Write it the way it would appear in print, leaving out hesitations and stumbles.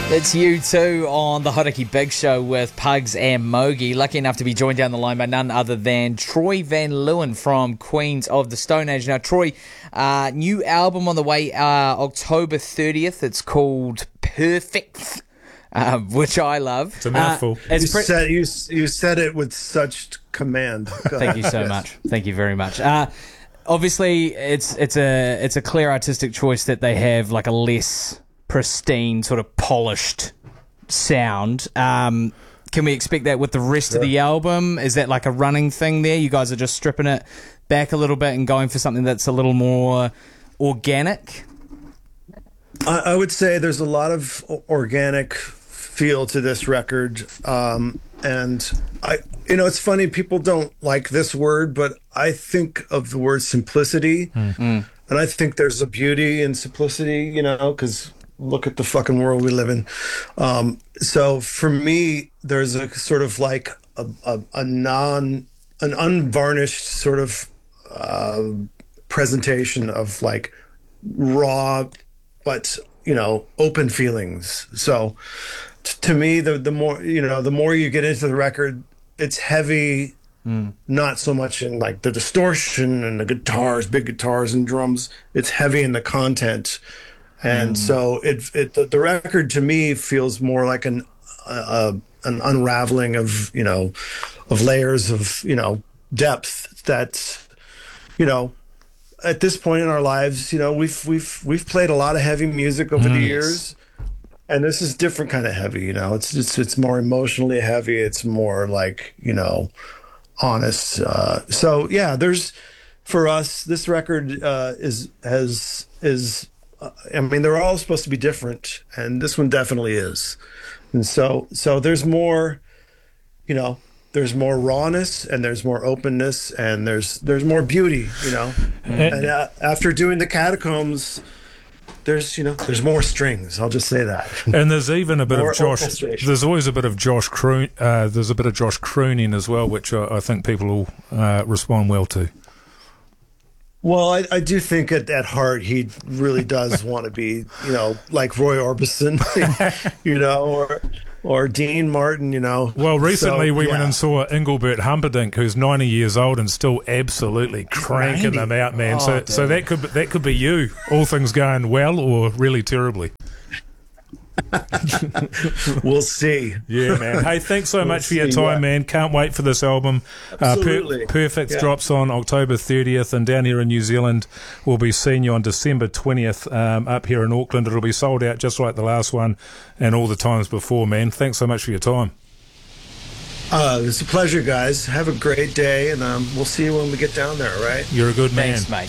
It's you two on the Hodaki Big Show with Pugs and Mogi. Lucky enough to be joined down the line by none other than Troy Van Leeuwen from Queens of the Stone Age. Now, Troy, new album on the way, October 30th. It's called Perfect, which I love. It's a mouthful. You said it with such command. Thank you so much. Thank you very much. Obviously, it's a clear artistic choice that they have like a less pristine, sort of polished sound. Can we expect that with the rest of the album? Is that like a running thing there? You guys are just stripping it back a little bit and going for something that's a little more organic? I would say there's a lot of organic feel to this record. And it's funny, people don't like this word, but I think of the word simplicity. Mm-hmm. And I think there's a beauty in simplicity, because look at the fucking world we live in. So for me, there's a sort of like an unvarnished sort of presentation of like raw, but open feelings. So to me, the more you get into the record, it's heavy. Not so much in like the distortion and the guitars, big guitars and drums. It's heavy in the content. And so the record to me feels more like an unraveling of layers of depth that at this point in our lives we've played a lot of heavy music over the years, and this is different kind of heavy. It's more emotionally heavy. It's more like honest. So yeah, there's for us this record is. They're all supposed to be different, and this one definitely is. And so there's more, there's more rawness, and there's more openness, and there's more beauty, And after doing the Catacombs, there's more strings. I'll just say that. And there's even a bit of Josh. Orchestration. There's always a bit of Josh there's a bit of Josh crooning as well, which I think people will respond well to. Well, I do think at heart he really does want to be, like Roy Orbison, or Dean Martin, Well, recently we went yeah. and saw Engelbert Humperdinck, who's 90 years old and still absolutely cranking them out, man. Oh, so that could be you, all things going well or really terribly. We'll see. Yeah, man. Hey, thanks so much for your time, man. Can't wait for this album. Absolutely. Perfect drops on October 30th, and down here in New Zealand, we'll be seeing you on December 20th up here in Auckland. It'll be sold out just like the last one and all the times before, man. Thanks so much for your time. It's a pleasure, guys. Have a great day, and we'll see you when we get down there, all right? You're a good man. Thanks, mate.